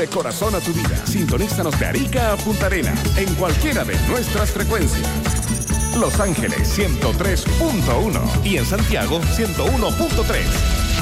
Dándole corazón a tu vida. Sintonízanos de Arica a Punta Arenas en cualquiera de nuestras frecuencias. Los Ángeles 103.1 y en Santiago 101.3.